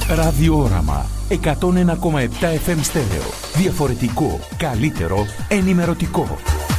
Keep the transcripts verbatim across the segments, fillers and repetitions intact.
Ραδιόραμα εκατόν ένα κόμμα επτά εφ εμ στέρεο. Διαφορετικό, καλύτερο, ενημερωτικό.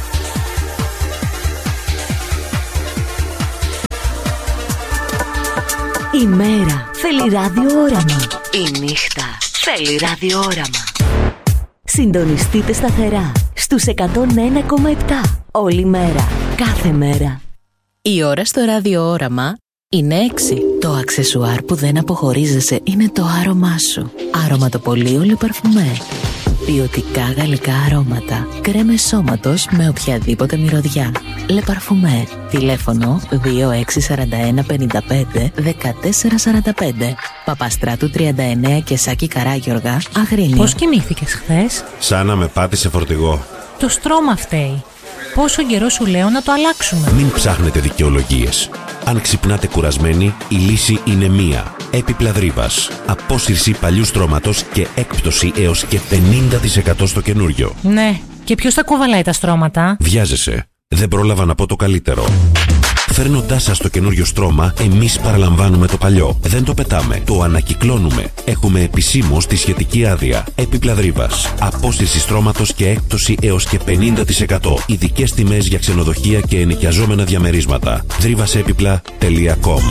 Η μέρα θέλει ραδιόραμα. Η νύχτα θέλει ραδιόραμα. Συντονιστείτε σταθερά στους εκατόν ένα κόμμα επτά. Όλη μέρα, κάθε μέρα. Η ώρα στο ραδιόραμα είναι έξι. Το αξεσουάρ που δεν αποχωρίζεσαι είναι το άρωμά σου. Αρωματοπολείο Le Parfumé. Ποιοτικά γαλλικά αρώματα. Κρέμες σώματος με οποιαδήποτε μυρωδιά. Le Parfumé. Τηλέφωνο δύο έξι τέσσερα ένα πέντε πέντε ένα τέσσερα τέσσερα πέντε. Παπαστράτου τριάντα εννέα και Σάκη Καράγιοργα, Αγρίνιο. Πώς κοιμήθηκες χθες? Σαν να με πάτησε φορτηγό. Το στρώμα φταίει. Πόσο καιρό σου λέω να το αλλάξουμε? Μην ψάχνετε δικαιολογίες. Αν ξυπνάτε κουρασμένοι, η λύση είναι μία. Έπιπλα Δρύβας. Απόσυρση παλιού στρώματος και έκπτωση έως και πενήντα τοις εκατό στο καινούριο. Ναι, και ποιος τα κουβαλάει τα στρώματα? Βιάζεσαι. Δεν πρόλαβα να πω το καλύτερο. Φέρνοντάς σας το καινούριο στρώμα, εμείς παραλαμβάνουμε το παλιό. Δεν το πετάμε, το ανακυκλώνουμε. Έχουμε επισήμως τη σχετική άδεια. Έπιπλα Δρύβας. Απόσυρση στρώματος και έκπτωση έως και πενήντα τοις εκατό. Ειδικές τιμές για ξενοδοχεία και ενοικιαζόμενα διαμερίσματα. δρύβασέπιπλα τελεία κομ.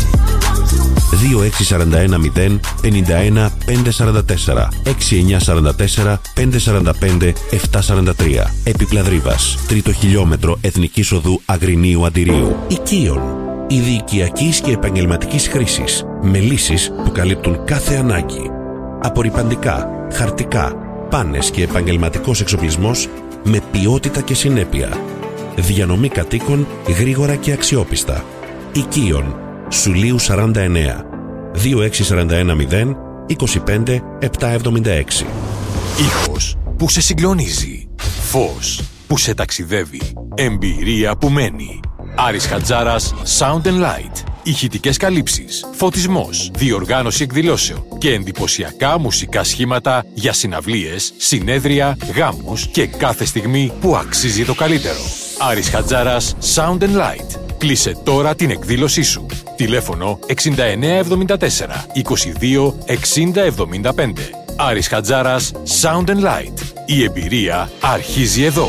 δύο έξι τέσσερα ένα μηδέν πέντε ένα πέντε τέσσερα τέσσερα έξι εννιά τέσσερα τέσσερα πέντε τέσσερα πέντε επτά τέσσερα τρία. Έπιπλα Δρύβας. Τρίτο χιλιόμετρο Εθνικής Οδού Αγρινίου Αντιρίου. Οικείων. Είδη οικιακής και επαγγελματικής χρήσης. Με λύσεις που καλύπτουν κάθε ανάγκη. Απορρυπαντικά, χαρτικά, πάνες και επαγγελματικός εξοπλισμός με ποιότητα και συνέπεια. Διανομή κατοίκων γρήγορα και αξιόπιστα. Οικείων. Σουλίου σαράντα εννέα δύο έξι τέσσερα ένα μηδέν είκοσι πέντε επτακόσια εβδομήντα έξι. Ήχος που σε συγκλονίζει. Φως που σε ταξιδεύει. Εμπειρία που μένει. Άρης Χατζάρας Sound and Light. Ηχητικές καλύψεις, φωτισμός, διοργάνωση εκδηλώσεων και εντυπωσιακά μουσικά σχήματα για συναυλίες, συνέδρια, γάμους και κάθε στιγμή που αξίζει το καλύτερο. Άρης Χατζάρας Sound and Light. Κλείσε τώρα την εκδήλωσή σου. Τηλέφωνο εξήντα εννέα εβδομήντα τέσσερα είκοσι δύο εξήντα εβδομήντα πέντε. Άρης Χατζάρας Sound and Light. Η εμπειρία αρχίζει εδώ.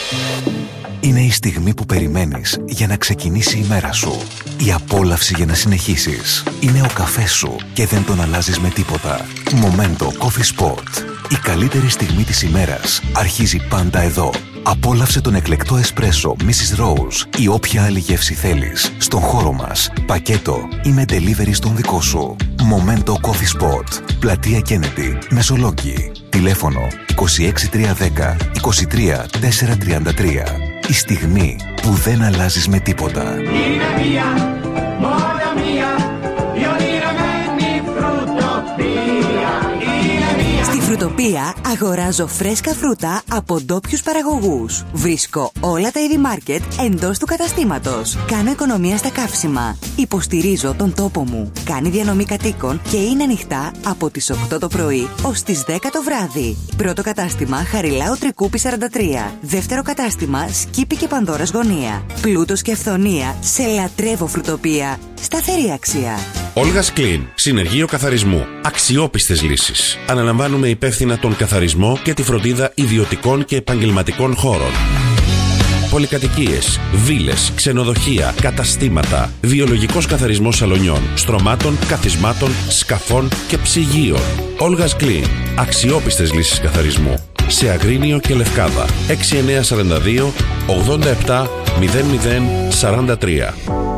Είναι η στιγμή που περιμένεις για να ξεκινήσει η μέρα σου. Η απόλαυση για να συνεχίσεις. Είναι ο καφές σου και δεν τον αλλάζεις με τίποτα. Momento Coffee Sport. Η καλύτερη στιγμή της ημέρας αρχίζει πάντα εδώ. Απόλαυσε τον εκλεκτό εσπρέσο μίσις Rose ή όποια άλλη γεύση θέλεις στον χώρο μας, πακέτο ή με delivery στον δικό σου. Momento Coffee Spot. Πλατεία Kennedy, Μεσολόγγι. Τηλέφωνο είκοσι έξι τριακόσια δέκα είκοσι τρία τετρακόσια τριάντα τρία. Η στιγμή που δεν αλλάζεις με τίποτα. Φρουτοπία αγοράζω φρέσκα φρούτα από ντόπιους παραγωγούς. Βρίσκω όλα τα είδη μάρκετ εντός του καταστήματος. Κάνω οικονομία στα καύσιμα. Υποστηρίζω τον τόπο μου. Κάνει διανομή κατοίκων και είναι ανοιχτά από τις οκτώ το πρωί ως τις δέκα το βράδυ. Πρώτο κατάστημα Χαριλάου Τρικούπη σαράντα τρία. Δεύτερο κατάστημα Σκύπη και Πανδώρας Γωνία. Πλούτος και αυθονία σε λατρεύω φρουτοπία. Σταθερή αξία. Όλγας Κλίν. Συνεργείο καθαρισμού. Αξιόπιστες λύσεις. Αναλαμβάνουμε υπεύθυνα τον καθαρισμό και τη φροντίδα ιδιωτικών και επαγγελματικών χώρων. Πολυκατοικίες, βίλες, ξενοδοχεία, καταστήματα, βιολογικός καθαρισμός σαλονιών, στρωμάτων, καθισμάτων, σκαφών και ψυγείων. Όλγας Κλίν. Αξιόπιστες λύσεις καθαρισμού. Σε Αγρίνιο και Λευκάδα. έξι εννιά τέσσερα δύο ογδόντα επτά μηδέν μηδέν σαράντα τρία.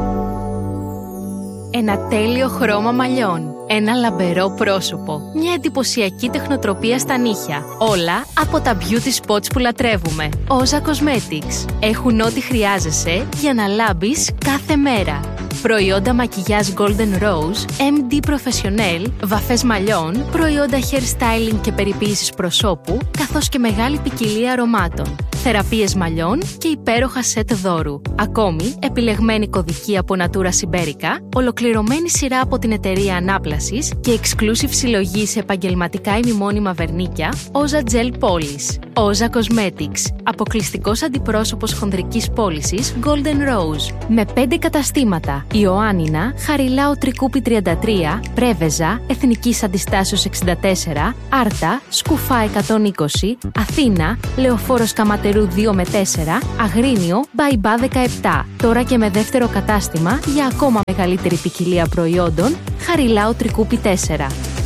Ένα τέλειο χρώμα μαλλιών. Ένα λαμπερό πρόσωπο. Μια εντυπωσιακή τεχνοτροπία στα νύχια. Όλα από τα beauty spots που λατρεύουμε. Όζα Cosmetics. Έχουν ό,τι χρειάζεσαι για να λάμπεις κάθε μέρα. Προϊόντα μακιγιάζ Golden Rose, εμ ντι Professional, βαφές μαλλιών, προϊόντα hair styling και περιποίησης προσώπου, καθώς και μεγάλη ποικιλία αρωμάτων. Θεραπείες μαλλιών και υπέροχα σετ δώρου. Ακόμη, επιλεγμένη κωδική από Natura Siberica, ολοκληρωμένη σειρά από την εταιρεία Ανάπλασης και exclusive συλλογή σε επαγγελματικά ημιμόνιμα βερνίκια, Όζα Gel Polish. Όζα Cosmetics. Αποκλειστικός αντιπρόσωπος χονδρικής πώλησης Golden Rose. Με πέντε καταστήματα. Ιωάννινα, Χαριλάου Τρικούπη τριάντα τρία, Πρέβεζα, Εθνικής Αντιστάσεως εξήντα τέσσερα, Άρτα, Σκουφά εκατόν είκοσι, Αθήνα, Λεωφόρος Καματερού δύο με τέσσερα, Αγρίνιο, Μπαϊμπά δεκαεπτά. Τώρα και με δεύτερο κατάστημα για ακόμα μεγαλύτερη ποικιλία προϊόντων, Χαριλάου Τρικούπη τέσσερα.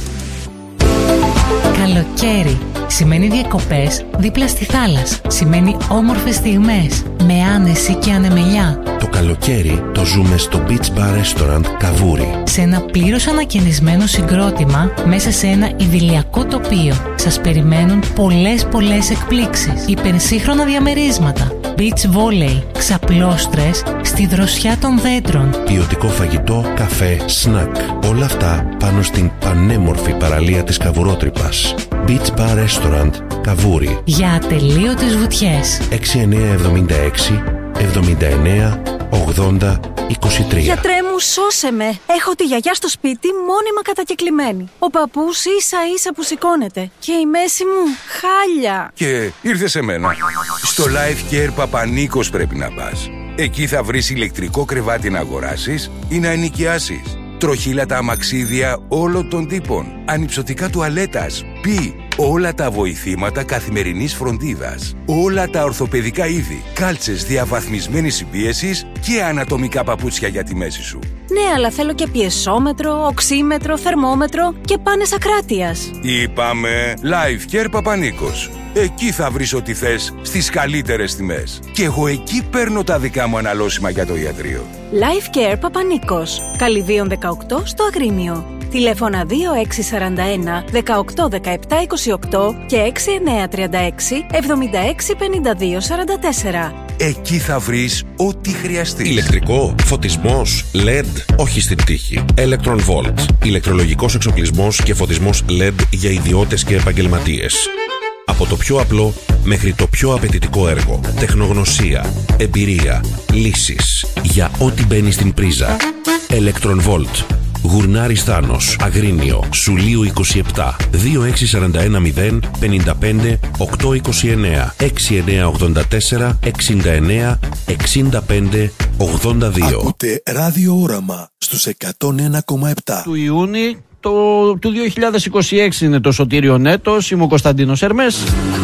Καλοκαίρι σημαίνει διακοπές δίπλα στη θάλασσα. Σημαίνει όμορφες στιγμές με άνεση και ανεμελιά. Το καλοκαίρι το ζούμε στο Beach Bar Restaurant Καβούρι. Σε ένα πλήρως ανακαινισμένο συγκρότημα μέσα σε ένα ιδηλιακό τοπίο. Σας περιμένουν πολλές πολλές εκπλήξεις. Υπερσύγχρονα διαμερίσματα. Beach volley, ξαπλώστρες στη δροσιά των δέντρων. Ποιοτικό φαγητό, καφέ, σνακ. Όλα αυτά πάνω στην πανέμορφη παραλία της Καβουρότρυπας. Beach Bar Restaurant Καβούρι. Για ατελείωτες βουτιές. έξι εννιά εβδομήντα έξι εβδομήντα εννέα ογδόντα είκοσι τρία. Γιατρέ μου, σώσε με. Έχω τη γιαγιά στο σπίτι μόνιμα κατακεκλημένη. Ο παππούς ίσα ίσα που σηκώνεται. Και η μέση μου χάλια. Και ήρθε σε μένα. Στο Life Care Παπανίκος πρέπει να πας. Εκεί θα βρεις ηλεκτρικό κρεβάτι να αγοράσεις ή να ενοικιάσεις. Τροχύλατα αμαξίδια όλων των τύπων. Ανυψωτικά τουαλέτας. Πι. Όλα τα βοηθήματα καθημερινής φροντίδας. Όλα τα ορθοπαιδικά είδη. Κάλτσες διαβαθμισμένης συμπίεσης και ανατομικά παπούτσια για τη μέση σου. Ναι, αλλά θέλω και πιεσόμετρο, οξύμετρο, θερμόμετρο και πάνες ακράτειας. Είπαμε Life Care Παπανίκος. Εκεί θα βρεις ό,τι θες στις καλύτερες τιμές. Και εγώ εκεί παίρνω τα δικά μου αναλώσιμα για το ιατρείο. Life Care Παπανίκος. Καλυδίων δεκαοκτώ στο Αγρίνιο. Τηλέφωνα δύο έξι τέσσερα ένα δεκαοκτώ δεκαεπτά είκοσι οκτώ και έξι εννιά τρία έξι εβδομήντα έξι πενήντα δύο σαράντα τέσσερα. Εκεί θα βρεις ό,τι χρειαστείς. Ηλεκτρικό, φωτισμός, ελ ι ντι, όχι στην τύχη. Electron Volt. Ηλεκτρολογικός εξοπλισμός και φωτισμός ελ ι ντι για ιδιώτες και επαγγελματίες. Από το πιο απλό μέχρι το πιο απαιτητικό έργο. Τεχνογνωσία, εμπειρία, λύσεις. Για ό,τι μπαίνει στην πρίζα. Electron Volt. Γουρνάρης Θάνος, Αγρίνιο, Σουλίου είκοσι επτά, δύο έξι τέσσερα ένα μηδέν πενήντα πέντε οκτακόσια είκοσι εννέα, έξι εννιά ογδόντα τέσσερα εξήντα εννέα εξήντα πέντε ογδόντα δύο. Ακούτε Ράδιο Όραμα στους εκατόν ένα κόμμα επτά. Του Ιούνιου το, του δύο χιλιάδες είκοσι έξι είναι το Σωτήριο Νέτος, είμαι ο Κωνσταντίνος Ερμές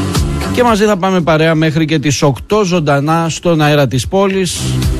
και μαζί θα πάμε παρέα μέχρι και τις οκτώ ζωντανά στον αέρα της πόλης,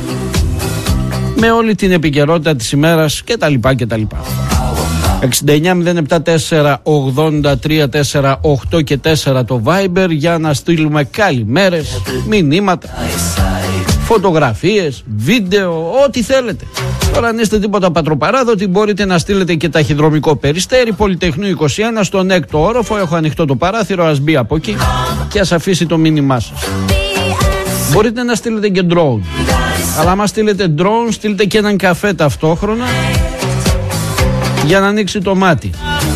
με όλη την επικαιρότητα της ημέρας και τα λοιπά και τα λοιπά. εξήντα εννιά μηδέν επτά τέσσερα ογδόντα τρία τέσσερα οκτώ και τέσσερα το Viber για να στείλουμε καλημέρες, μηνύματα, φωτογραφίες, βίντεο, ό,τι θέλετε. Τώρα αν είστε τίποτα πατροπαράδοτοι μπορείτε να στείλετε και ταχυδρομικό Περιστέρι Πολυτεχνείου είκοσι ένα στον έκτο όροφο. Έχω ανοιχτό το παράθυρο, ας μπει από εκεί και ας αφήσει το μήνυμά σας. Μπορείτε να στείλετε και drone. Αλλά άμα στείλετε drone, στείλτε και έναν καφέ ταυτόχρονα για να ανοίξει το μάτι.